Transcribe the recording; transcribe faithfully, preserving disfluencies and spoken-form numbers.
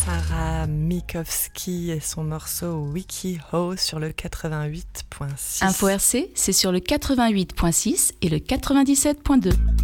Sarah Mikowski et son morceau Wikiho sur le quatre-vingt-huit point six. Info R C, c'est sur le quatre-vingt-huit point six et le quatre-vingt-dix-sept point deux.